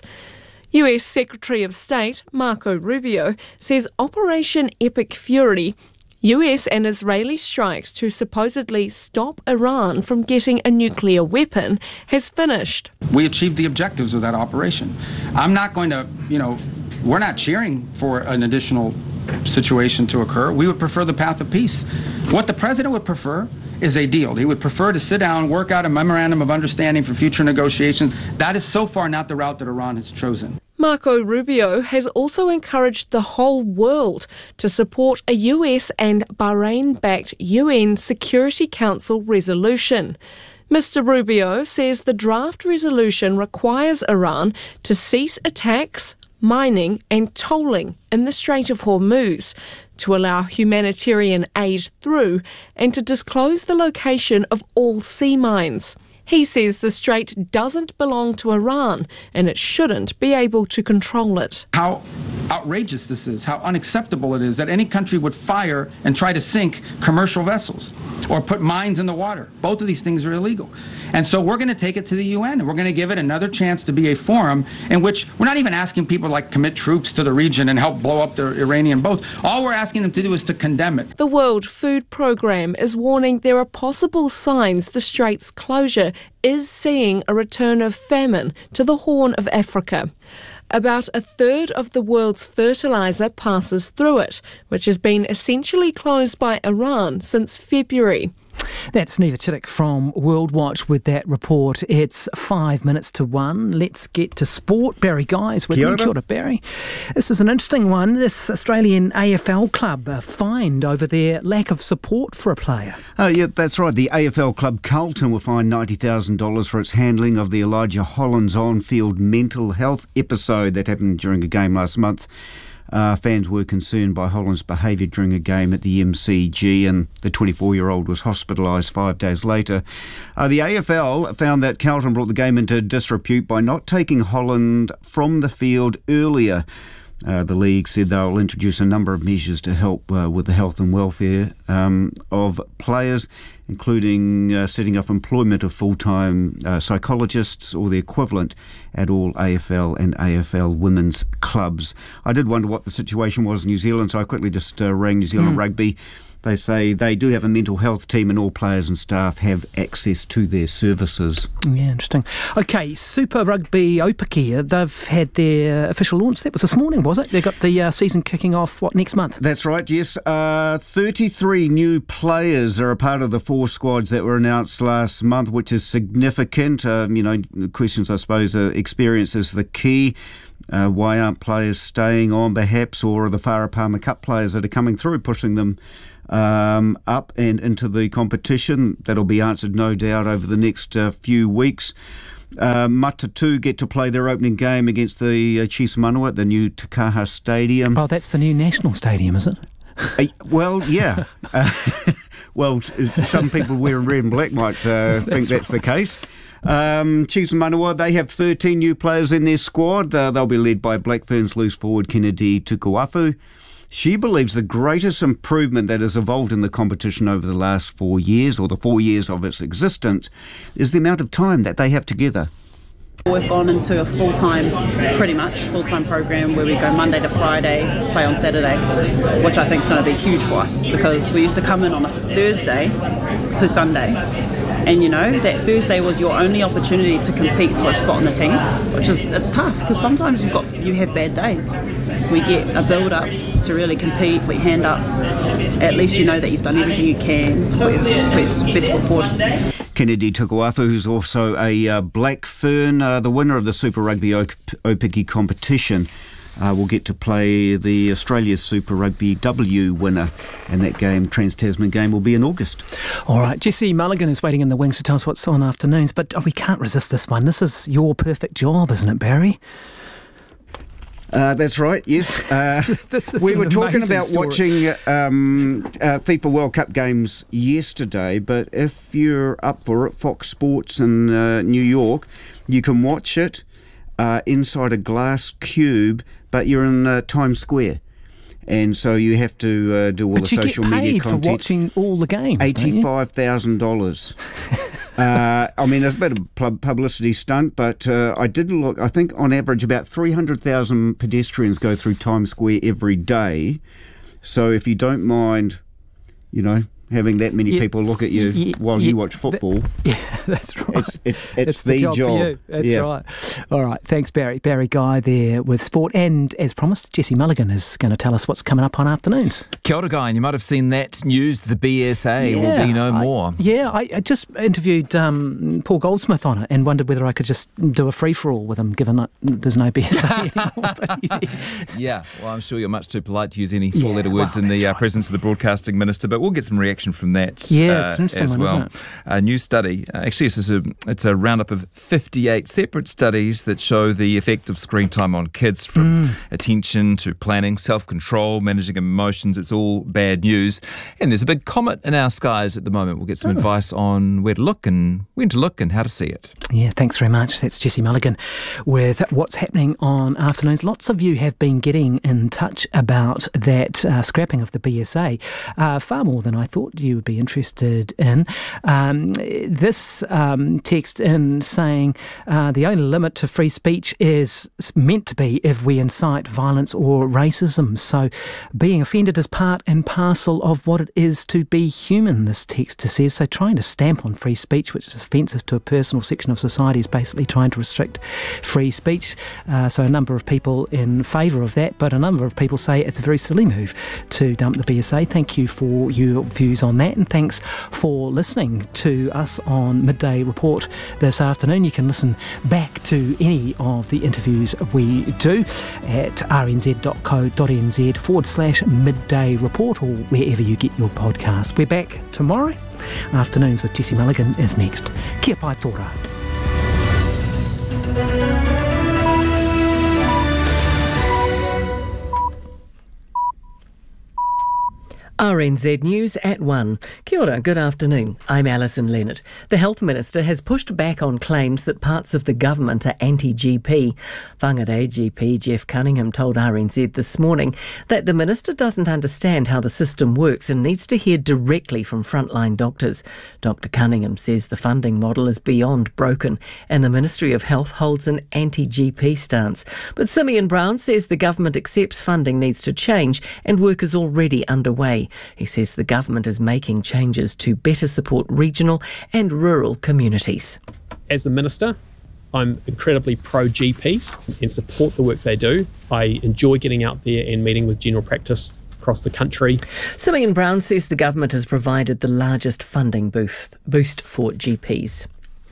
U S Secretary of State Marco Rubio says Operation Epic Fury, U S and Israeli strikes to supposedly stop Iran from getting a nuclear weapon, has finished. We achieved the objectives of that operation. I'm not going to, you know, we're not cheering for an additional situation to occur. We would prefer the path of peace. What the president would prefer is a deal. He would prefer to sit down, work out a memorandum of understanding for future negotiations. That is so far not the route that Iran has chosen. Marco Rubio has also encouraged the whole world to support a U S and Bahrain-backed U N Security Council resolution. Mister Rubio says the draft resolution requires Iran to cease attacks, mining and tolling in the Strait of Hormuz, to allow humanitarian aid through, and to disclose the location of all sea mines. He says the strait doesn't belong to Iran and it shouldn't be able to control it. How outrageous this is, how unacceptable it is that any country would fire and try to sink commercial vessels or put mines in the water. Both of these things are illegal. And so we're going to take it to the U N and we're going to give it another chance to be a forum in which we're not even asking people to like commit troops to the region and help blow up the Iranian boats. All we're asking them to do is to condemn it. The World Food Programme is warning there are possible signs the strait's closure is seeing a return of famine to the Horn of Africa. About a third of the world's fertiliser passes through it, which has been essentially closed by Iran since February. That's Neva Chittick from World Watch with that report. It's five minutes to one. Let's get to sport. Barry Guys with me. Kia ora, Barry. This is an interesting one. This Australian A F L club uh, fined over their lack of support for a player. Oh, yeah, that's right. The A F L club Carlton were fined ninety thousand dollars for its handling of the Elijah Hollands on-field mental health episode that happened during a game last month. Uh, fans were concerned by Holland's behaviour during a game at the M C G, and the twenty-four-year-old was hospitalised five days later. Uh, the A F L found that Carlton brought the game into disrepute by not taking Holland from the field earlier. Uh, the league said they'll introduce a number of measures to help uh, with the health and welfare um, of players, including uh, setting up employment of full-time uh, psychologists or the equivalent at all A F L and A F L women's clubs. I did wonder what the situation was in New Zealand, so I quickly just uh, rang New Zealand mm. Rugby. They say they do have a mental health team and all players and staff have access to their services. Yeah, interesting. Okay, Super Rugby Aupiki, they've had their official launch. That was this morning, was it? They got the uh, season kicking off, what, next month? That's right, yes. Uh, thirty-three new players are a part of the four squads that were announced last month, which is significant. Um, you know, the questions, I suppose, uh, experience is the key. Uh, why aren't players staying on, perhaps, or are the Farah Palmer Cup players that are coming through pushing them Um, up and into the competition? That'll be answered, no doubt, over the next uh, few weeks. Uh, Matatu get to play their opening game against the uh, Chiefs Manawa at the new Takaha Stadium. Oh, that's the new national stadium, is it? Uh, well, yeah. uh, well, some people wearing red and black might uh, think that's, that's right. the case. Um, Chiefs Manawa, they have thirteen new players in their squad. Uh, they'll be led by Black Ferns loose forward Kennedy Tukuafu. She believes the greatest improvement that has evolved in the competition over the last four years, or the four years of its existence, is the amount of time that they have together. We've gone into a full-time, pretty much, full-time program where we go Monday to Friday, play on Saturday, which I think is going to be huge for us because we used to come in on a Thursday to Sunday, and you know, that Thursday was your only opportunity to compete for a spot in the team, which is, it's tough because sometimes you've got, you have bad days. We get a build-up to really compete, put your hand up. At least you know that you've done everything you can to put your, put your best foot forward. Kennedy Tukuafu, who's also a uh, Black Fern, uh, the winner of the Super Rugby Aupiki competition, uh, will get to play the Australia Super Rugby W winner, and that game, Trans-Tasman game, will be in August. All right, Jesse Mulligan is waiting in the wings to tell us what's on afternoons, but oh, we can't resist this one. This is your perfect job, isn't it, Barry? Uh, that's right, yes. Uh, we were talking about story. watching um, uh, FIFA World Cup games yesterday, but if you're up for it, Fox Sports in uh, New York, you can watch it uh, inside a glass cube, but you're in uh, Times Square. And so you have to uh, do all but the social media content. But you get paid for watching all the games, eighty-five thousand dollars. uh, I mean, it's a bit of a publicity stunt, but uh, I did look, I think on average about three hundred thousand pedestrians go through Times Square every day. So if you don't mind, you know, having that many yeah, people look at you yeah, while yeah, you watch football. That, yeah, that's right. It's it's, it's, it's the, the job, job. for you. That's yeah. right. All right, thanks, Barry. Barry Guy there with sport. And as promised, Jesse Mulligan is going to tell us what's coming up on afternoons. Kia ora, Guy, and you might have seen that news. The B S A yeah, will be no I, more. Yeah, I, I just interviewed um, Paul Goldsmith on it and wondered whether I could just do a free-for-all with him, given that there's no B S A anymore. Yeah, well, I'm sure you're much too polite to use any four-letter yeah, words well, in the uh, right. presence of the broadcasting minister, but we'll get some reaction from that. Yeah, it's an interesting uh, as one, well. Isn't it? A new study, uh, actually it's a, it's a roundup of fifty-eight separate studies that show the effect of screen time on kids, from mm. attention to planning, self-control, managing emotions. It's all bad news. And there's a big comet in our skies at the moment. We'll get some oh. advice on where to look and when to look and how to see it. Yeah, thanks very much. That's Jesse Mulligan with what's happening on afternoons. Lots of you have been getting in touch about that uh, scrapping of the B S A, uh, far more than I thought you would be interested in. Um, this um, text in saying uh, the only limit to free speech is meant to be if we incite violence or racism. So being offended is part and parcel of what it is to be human, this text says. So trying to stamp on free speech, which is offensive to a person or section of society, is basically trying to restrict free speech. Uh, so a number of people in favour of that, but a number of people say it's a very silly move to dump the B S A. Thank you for your views on that, and thanks for listening to us on Midday Report this afternoon. You can listen back to any of the interviews we do at rnz.co.nz forward slash midday report, or wherever you get your podcast. We're back tomorrow. Afternoons with Jesse Mulligan is next. Kia pai tōra. R N Z News at one. Kia ora, good afternoon. I'm Alison Leonard. The Health Minister has pushed back on claims that parts of the government are anti-G P. Whangarei G P Jeff Cunningham told R N Z this morning that the Minister doesn't understand how the system works and needs to hear directly from frontline doctors. Doctor Cunningham says the funding model is beyond broken and the Ministry of Health holds an anti-G P stance. But Simeon Brown says the government accepts funding needs to change and work is already underway. He says the government is making changes to better support regional and rural communities. As the Minister, I'm incredibly pro-G Ps and support the work they do. I enjoy getting out there and meeting with general practice across the country. Simeon Brown says the government has provided the largest funding boost, boost for G Ps.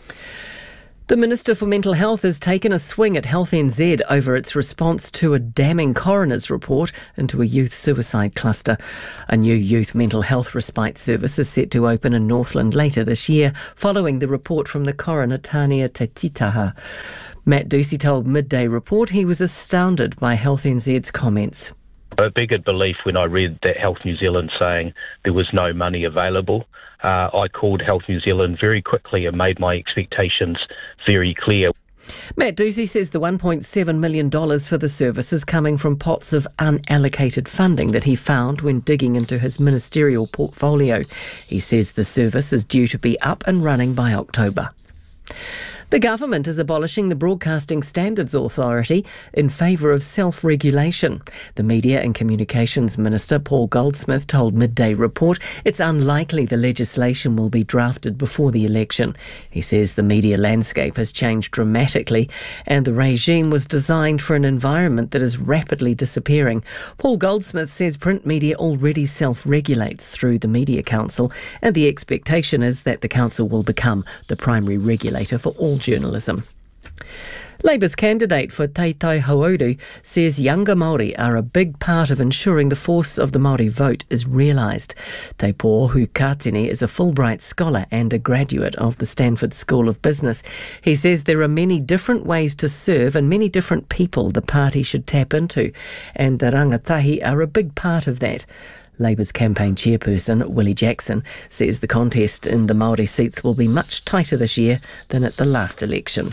The Minister for Mental Health has taken a swing at Health N Z over its response to a damning coroner's report into a youth suicide cluster. A new youth mental health respite service is set to open in Northland later this year, following the report from the coroner Tania Tetitaha. Matt Ducey told Midday Report he was astounded by Health N Z's comments. A bigger belief when I read that Health New Zealand saying there was no money available. Uh, I called Health New Zealand very quickly and made my expectations very clear. Matt Ducey says the one point seven million dollars for the service is coming from pots of unallocated funding that he found when digging into his ministerial portfolio. He says the service is due to be up and running by October. The government is abolishing the Broadcasting Standards Authority in favour of self-regulation. The Media and Communications Minister, Paul Goldsmith, told Midday Report it's unlikely the legislation will be drafted before the election. He says the media landscape has changed dramatically and the regime was designed for an environment that is rapidly disappearing. Paul Goldsmith says print media already self-regulates through the Media Council and the expectation is that the council will become the primary regulator for all journalism. Labour's candidate for Tai Tai Hauoru says younger Māori are a big part of ensuring the force of the Māori vote is realised. Te Pōhu Kātini is a Fulbright scholar and a graduate of the Stanford School of Business. He says there are many different ways to serve and many different people the party should tap into, and the rangatahi are a big part of that. Labour's campaign chairperson, Willie Jackson, says the contest in the Māori seats will be much tighter this year than at the last election.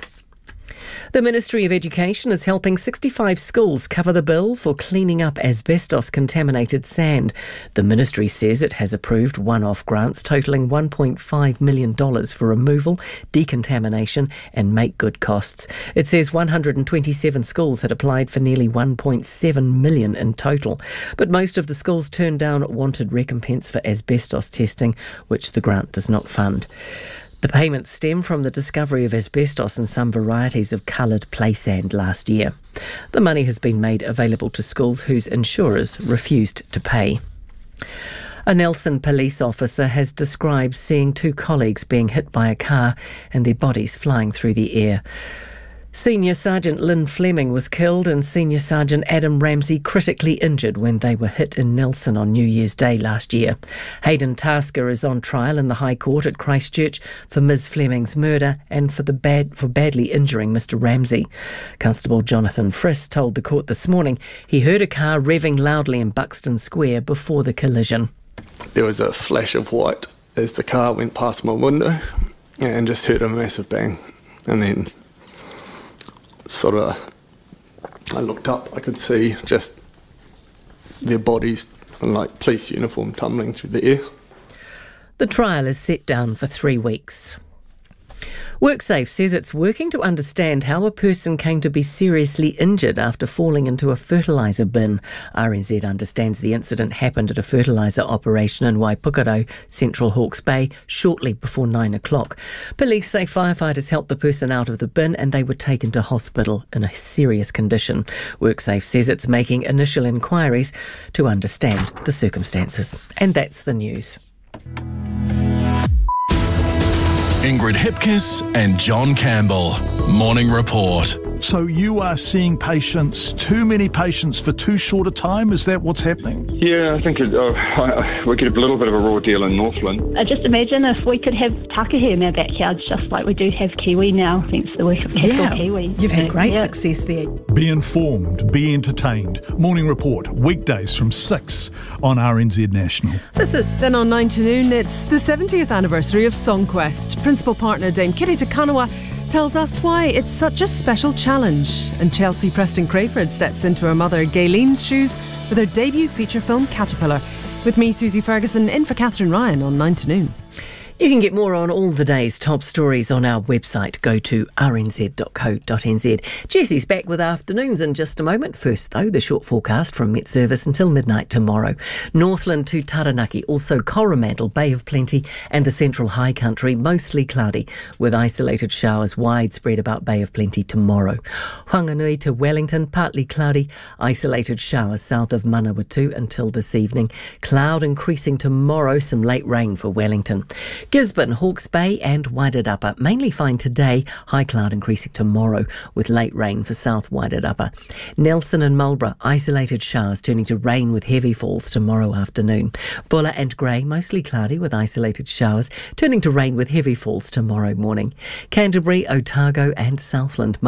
The Ministry of Education is helping sixty-five schools cover the bill for cleaning up asbestos-contaminated sand. The ministry says it has approved one-off grants totalling one point five million dollars for removal, decontamination and make-good costs. It says one hundred twenty-seven schools had applied for nearly one point seven million dollars in total, but most of the schools turned down wanted recompense for asbestos testing, which the grant does not fund. The payments stem from the discovery of asbestos in some varieties of coloured play sand last year. The money has been made available to schools whose insurers refused to pay. A Nelson police officer has described seeing two colleagues being hit by a car and their bodies flying through the air. Senior Sergeant Lynn Fleming was killed and Senior Sergeant Adam Ramsey critically injured when they were hit in Nelson on New Year's Day last year. Hayden Tasker is on trial in the High Court at Christchurch for Miz Fleming's murder and for the bad for badly injuring Mister Ramsey. Constable Jonathan Friss told the court this morning he heard a car revving loudly in Buxton Square before the collision. There was a flash of white as the car went past my window and just heard a massive bang, and then sort of, I looked up, I could see just their bodies in like police uniform tumbling through the air. The trial is set down for three weeks. WorkSafe says it's working to understand how a person came to be seriously injured after falling into a fertiliser bin. R N Z understands the incident happened at a fertiliser operation in Waipukaro, Central Hawke's Bay, shortly before nine o'clock. Police say firefighters helped the person out of the bin and they were taken to hospital in a serious condition. WorkSafe says it's making initial inquiries to understand the circumstances. And that's the news. Ingrid Hipkiss and John Campbell. Morning Report. So you are seeing patients, too many patients for too short a time? Is that what's happening? Yeah, I think it, uh, we get a little bit of a raw deal in Northland. I just imagine if we could have Takahe in our backyards, just like we do have Kiwi now, thanks to the work of Capital yeah, Kiwi. You've had great yeah. success there. Be informed, be entertained. Morning Report, weekdays from six on R N Z National. This is then on nine to noon. It's the seventieth anniversary of Songquest. Principal partner Dame Kitty Takanawa tells us why it's such a special challenge. And Chelsea Preston Crayford steps into her mother Gayleen's shoes with her debut feature film Caterpillar. With me, Susie Ferguson, in for Catherine Ryan on nine to noon. You can get more on all the day's top stories on our website. Go to r n z dot co dot n z. Jessie's back with afternoons in just a moment. First, though, the short forecast from Met Service until midnight tomorrow. Northland to Taranaki, also Coromandel, Bay of Plenty and the Central High Country, mostly cloudy with isolated showers widespread about Bay of Plenty tomorrow. Whanganui to Wellington, partly cloudy, isolated showers south of Manawatu until this evening. Cloud increasing tomorrow, some late rain for Wellington. Gisborne, Hawke's Bay and Wairarapa, mainly fine today, high cloud increasing tomorrow with late rain for South Wairarapa. Nelson and Marlborough, isolated showers turning to rain with heavy falls tomorrow afternoon. Bulla and Grey, mostly cloudy with isolated showers, turning to rain with heavy falls tomorrow morning. Canterbury, Otago and Southland,